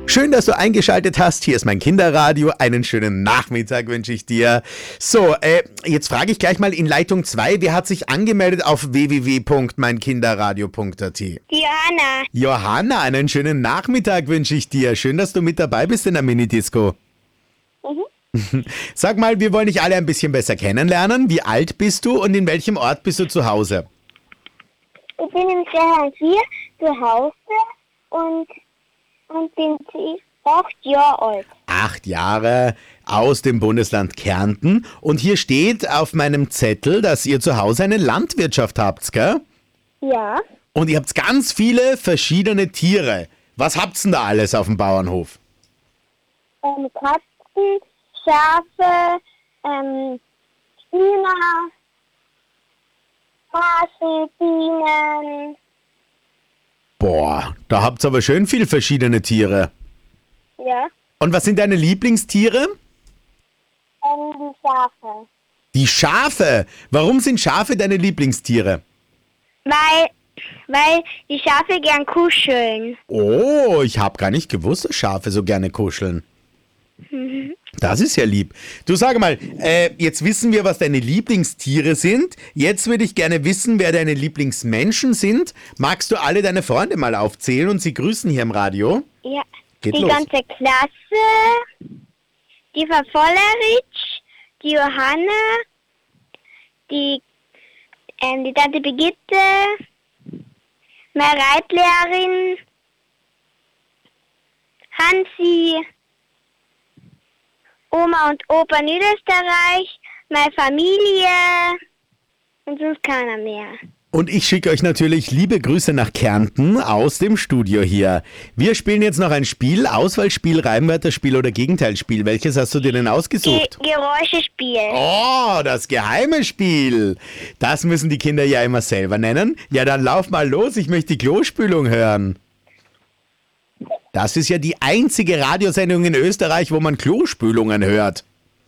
Schön, dass du eingeschaltet hast. Hier ist mein Kinderradio. Einen schönen Nachmittag wünsche ich dir. So, jetzt frage ich gleich mal in Leitung 2, wer hat sich angemeldet auf www.meinkinderradio.at? Die Johanna. Johanna, einen schönen Nachmittag wünsche ich dir. Schön, dass du mit dabei bist in der Minidisco. Sag mal, wir wollen dich alle ein bisschen besser kennenlernen. Wie alt bist du und in welchem Ort bist du zu Hause? Ich bin im Sternheim 4 zu Hause und bin 8 Jahre alt. 8 Jahre aus dem Bundesland Kärnten. Und hier steht auf meinem Zettel, dass ihr zu Hause eine Landwirtschaft habt, gell? Ja. Und ihr habt ganz viele verschiedene Tiere. Was habt's denn da alles auf dem Bauernhof? Katzen, Schafe, Hühner, Hasen, Bienen. Boah, da habt's aber schön viel verschiedene Tiere. Ja. Und was sind deine Lieblingstiere? Die Schafe. Die Schafe. Warum sind Schafe deine Lieblingstiere? Weil die Schafe gern kuscheln. Oh, ich habe gar nicht gewusst, dass Schafe so gerne kuscheln. Das ist ja lieb. Du, sag mal, jetzt wissen wir, was deine Lieblingstiere sind. Jetzt würde ich gerne wissen, wer deine Lieblingsmenschen sind. Magst du alle deine Freunde mal aufzählen und sie grüßen hier im Radio? Ja. Geht Die los. ganze Klasse, die Frau Vollerich, die Johanna, die Tante Brigitte, meine Reitlehrerin, Hansi, Oma und Opa Niederösterreich, meine Familie und sonst keiner mehr. Und ich schicke euch natürlich liebe Grüße nach Kärnten aus dem Studio hier. Wir spielen jetzt noch ein Spiel, Auswahlspiel, Reimwörterspiel oder Gegenteilspiel. Welches hast du dir denn ausgesucht? Geräuschespiel. Oh, das geheime Spiel. Das müssen die Kinder ja immer selber nennen. Ja, dann lauf mal los, ich möchte die Klospülung hören. Das ist ja die einzige Radiosendung in Österreich, wo man Klospülungen hört.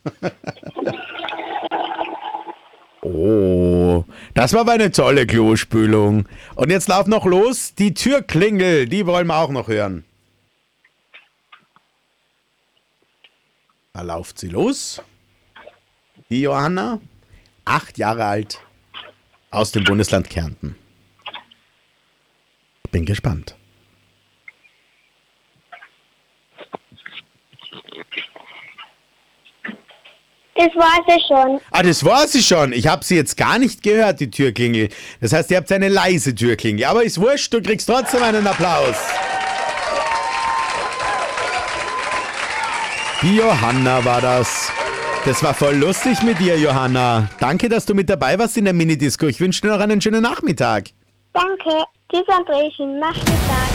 Oh, das war aber eine tolle Klospülung. Und jetzt lauf noch los, die Türklingel, die wollen wir auch noch hören. Da lauft sie los. Die Johanna, 8 Jahre alt, aus dem Bundesland Kärnten. Bin gespannt. Das war sie schon. Ah, das war sie schon. Ich habe sie jetzt gar nicht gehört, die Türklingel. Das heißt, ihr habt eine leise Türklingel. Aber ist wurscht, du kriegst trotzdem einen Applaus. Die Johanna war das. Das war voll lustig mit dir, Johanna. Danke, dass du mit dabei warst in der Minidisco. Ich wünsche dir noch einen schönen Nachmittag. Danke. Tschüss, Andrechen. Mach den Tag.